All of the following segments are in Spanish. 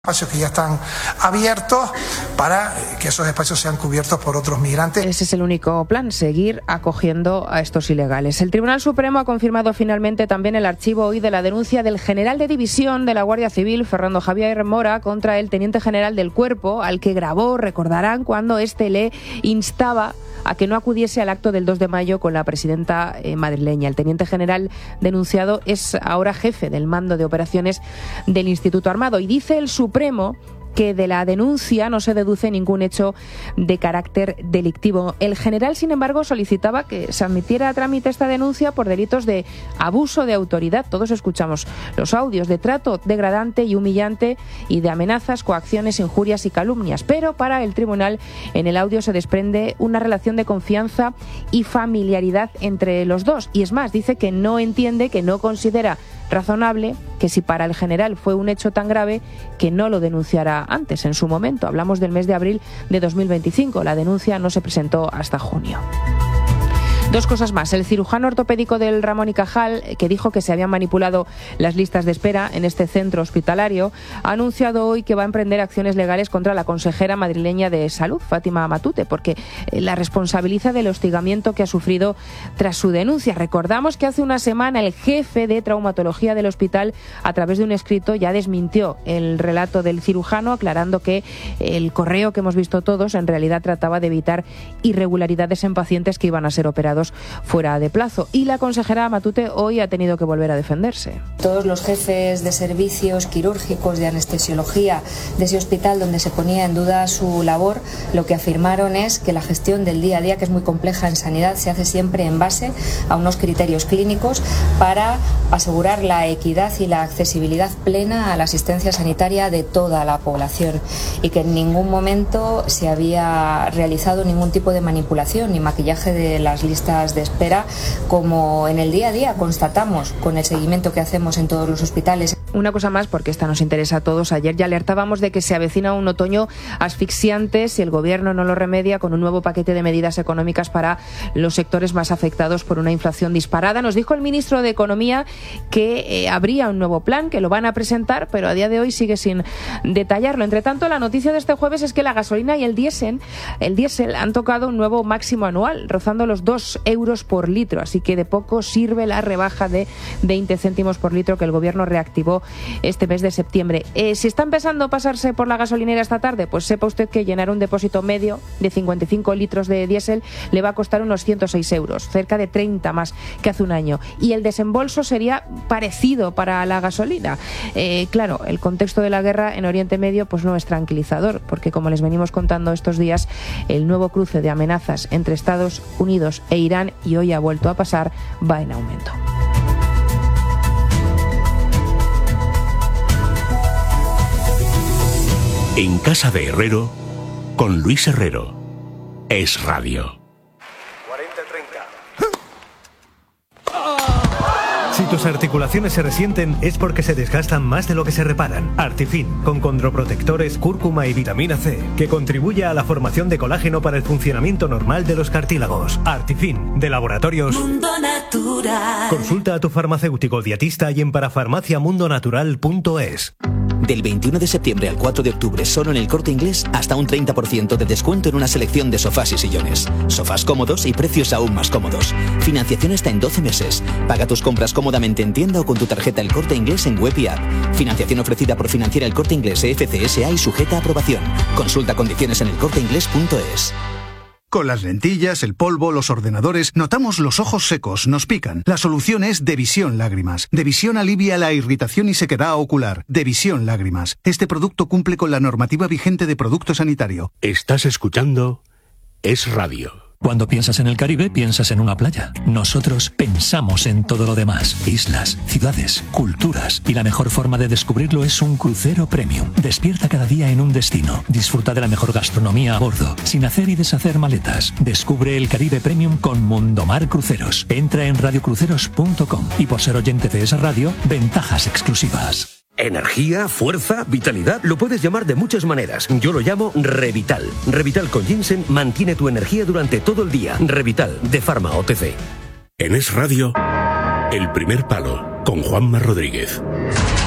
espacios que ya están abiertos para que esos espacios sean cubiertos por otros migrantes. Ese es el único plan, seguir acogiendo a estos ilegales. El Tribunal Supremo ha confirmado finalmente también el archivo hoy de la denuncia del general de división de la Guardia Civil, Fernando Javier Mora, contra el teniente general del Cuerpo, al que grabó, recordarán, cuando este le instaba a que no acudiese al acto del 2 de mayo con la presidenta madrileña. El teniente general denunciado es ahora jefe del mando de operaciones del Instituto Armado y dice el Supremo que de la denuncia no se deduce ningún hecho de carácter delictivo. El general, sin embargo, solicitaba que se admitiera a trámite esta denuncia por delitos de abuso de autoridad. Todos escuchamos los audios de trato degradante y humillante y de amenazas, coacciones, injurias y calumnias. Pero para el tribunal, en el audio se desprende una relación de confianza y familiaridad entre los dos. Y es más, dice que no entiende, que no considera razonable que si para el general fue un hecho tan grave, que no lo denunciara antes, en su momento. Hablamos del mes de abril de 2025. La denuncia no se presentó hasta junio. Dos cosas más. El cirujano ortopédico del Ramón y Cajal, que dijo que se habían manipulado las listas de espera en este centro hospitalario, ha anunciado hoy que va a emprender acciones legales contra la consejera madrileña de Salud, Fátima Matute, porque la responsabiliza del hostigamiento que ha sufrido tras su denuncia. Recordamos que hace una semana el jefe de traumatología del hospital, a través de un escrito, ya desmintió el relato del cirujano, aclarando que el correo que hemos visto todos en realidad trataba de evitar irregularidades en pacientes que iban a ser operados fuera de plazo. Y la consejera Matute hoy ha tenido que volver a defenderse. Todos los jefes de servicios quirúrgicos, de anestesiología de ese hospital donde se ponía en duda su labor, lo que afirmaron es que la gestión del día a día, que es muy compleja en sanidad, se hace siempre en base a unos criterios clínicos para asegurar la equidad y la accesibilidad plena a la asistencia sanitaria de toda la población, y que en ningún momento se había realizado ningún tipo de manipulación ni maquillaje de las listas de espera, como en el día a día constatamos con el seguimiento que hacemos en todos los hospitales. Una cosa más, porque esta nos interesa a todos. Ayer ya alertábamos de que se avecina un otoño asfixiante si el Gobierno no lo remedia con un nuevo paquete de medidas económicas para los sectores más afectados por una inflación disparada. Nos dijo el ministro de Economía que habría un nuevo plan, que lo van a presentar, pero a día de hoy sigue sin detallarlo. Entre tanto, la noticia de este jueves es que la gasolina y el diésel han tocado un nuevo máximo anual, rozando los 2 euros por litro. Así que de poco sirve la rebaja de 20 céntimos por litro que el Gobierno reactivó este mes de septiembre. Si está empezando a pasarse por la gasolinera esta tarde, pues sepa usted que llenar un depósito medio de 55 litros de diésel le va a costar unos 106 euros, cerca de 30 más que hace un año. Y el desembolso sería parecido para la gasolina. Claro, el contexto de la guerra en Oriente Medio pues no es tranquilizador, porque como les venimos contando estos días, el nuevo cruce de amenazas entre Estados Unidos e Irán, y hoy ha vuelto a pasar, va en aumento. En Casa de Herrero, con Luis Herrero. Es Radio. 40-30. Si tus articulaciones se resienten es porque se desgastan más de lo que se reparan. Artifin, con condroprotectores, cúrcuma y vitamina C, que contribuye a la formación de colágeno para el funcionamiento normal de los cartílagos. Artifin, de Laboratorios Mundo Natural. Consulta a tu farmacéutico dietista y en parafarmaciamundonatural.es. Del 21 de septiembre al 4 de octubre, solo en El Corte Inglés, hasta un 30% de descuento en una selección de sofás y sillones. Sofás cómodos y precios aún más cómodos. Financiación hasta en 12 meses. Paga tus compras cómodamente en tienda o con tu tarjeta El Corte Inglés en web y app. Financiación ofrecida por Financiera El Corte Inglés FCSA y sujeta a aprobación. Consulta condiciones en elcorteinglés.es. Con las lentillas, el polvo, los ordenadores, notamos los ojos secos, nos pican. La solución es Devisión Lágrimas. Devisión alivia la irritación y sequedad ocular. Devisión Lágrimas. Este producto cumple con la normativa vigente de producto sanitario. Estás escuchando Es Radio. Cuando piensas en el Caribe, piensas en una playa. Nosotros pensamos en todo lo demás. Islas, ciudades, culturas. Y la mejor forma de descubrirlo es un crucero premium. Despierta cada día en un destino. Disfruta de la mejor gastronomía a bordo, sin hacer y deshacer maletas. Descubre el Caribe Premium con Mundomar Cruceros. Entra en radiocruceros.com y por ser oyente de esa radio, ventajas exclusivas. Energía, fuerza, vitalidad, lo puedes llamar de muchas maneras. Yo lo llamo Revital. Revital con ginseng mantiene tu energía durante todo el día. Revital, de Pharma OTC. En Es Radio, El Primer Palo, con Juanma Rodríguez.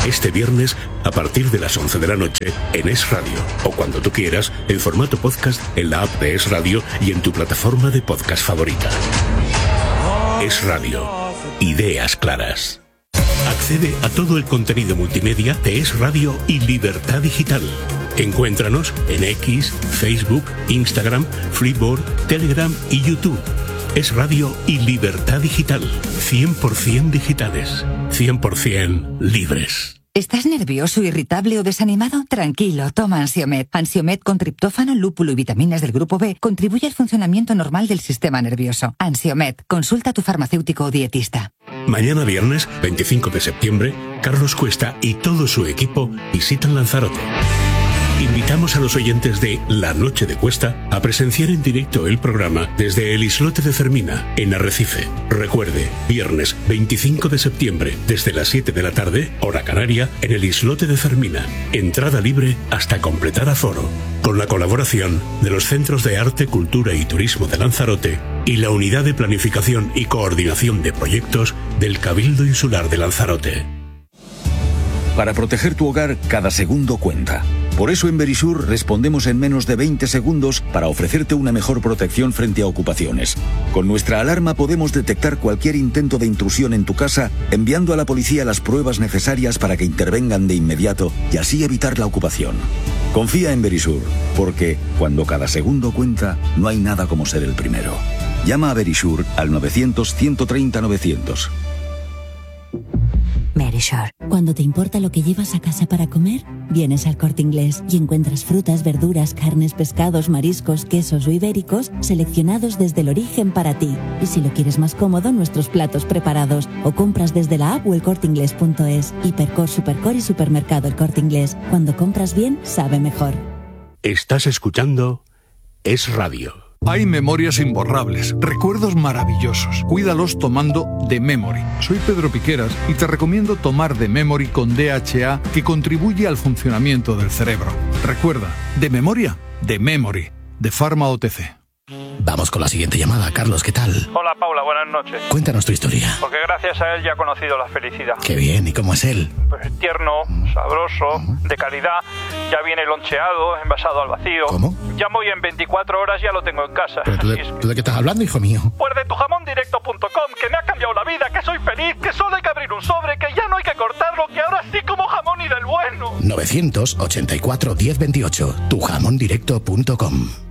Este viernes, a partir de las 11 de la noche, en Es Radio. O cuando tú quieras, en formato podcast, en la app de Es Radio y en tu plataforma de podcast favorita. Es Radio. Ideas claras. Accede a todo el contenido multimedia de Es Radio y Libertad Digital. Encuéntranos en X, Facebook, Instagram, Flipboard, Telegram y YouTube. Es Radio y Libertad Digital. 100% digitales. 100% libres. ¿Estás nervioso, irritable o desanimado? Tranquilo, toma Ansiomed. Ansiomed con triptófano, lúpulo y vitaminas del grupo B contribuye al funcionamiento normal del sistema nervioso. Ansiomed, consulta a tu farmacéutico o dietista. Mañana viernes, 25 de septiembre, Carlos Cuesta y todo su equipo visitan Lanzarote. Invitamos a los oyentes de La Noche de Cuesta a presenciar en directo el programa desde el islote de Fermina, en Arrecife. Recuerde, viernes 25 de septiembre, desde las 7 de la tarde, hora canaria, en el islote de Fermina. Entrada libre hasta completar aforo. Con la colaboración de los Centros de Arte, Cultura y Turismo de Lanzarote y la Unidad de Planificación y Coordinación de Proyectos del Cabildo Insular de Lanzarote. Para proteger tu hogar, cada segundo cuenta. Por eso en Verisur respondemos en menos de 20 segundos para ofrecerte una mejor protección frente a ocupaciones. Con nuestra alarma podemos detectar cualquier intento de intrusión en tu casa, enviando a la policía las pruebas necesarias para que intervengan de inmediato y así evitar la ocupación. Confía en Verisur, porque cuando cada segundo cuenta, no hay nada como ser el primero. Llama a Verisur al 900-130-900. Verisur. Cuando te importa lo que llevas a casa para comer, vienes al Corte Inglés y encuentras frutas, verduras, carnes, pescados, mariscos, quesos o ibéricos seleccionados desde el origen para ti. Y si lo quieres más cómodo, nuestros platos preparados o compras desde la app o elcorteingles.es. Hipercor, Supercor y Supermercado El Corte Inglés. Cuando compras bien, sabe mejor. Estás escuchando Es Radio. Hay memorias imborrables, recuerdos maravillosos. Cuídalos tomando The Memory. Soy Pedro Piqueras y te recomiendo tomar The Memory con DHA, que contribuye al funcionamiento del cerebro. Recuerda, de memoria, The Memory, de Pharma OTC. Vamos con la siguiente llamada. Carlos, ¿qué tal? Hola, Paula, buenas noches. Cuéntanos tu historia. Porque gracias a él ya he conocido la felicidad. Qué bien, ¿y cómo es él? Pues tierno, sabroso, de calidad. Ya viene loncheado, envasado al vacío. ¿Cómo? Llamo y en 24 horas ya lo tengo en casa. ¿Pero tú de qué estás hablando, hijo mío? Pues de tujamondirecto.com, que me ha cambiado la vida, que soy feliz, que solo hay que abrir un sobre, que ya no hay que cortarlo, que ahora sí como jamón y del bueno. 984 1028, tujamondirecto.com.